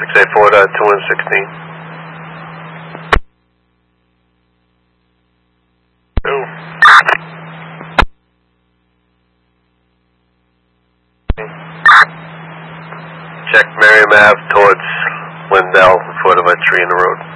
684.216. Oh. Check Merriam Ave towards Wendell before the tree in the road.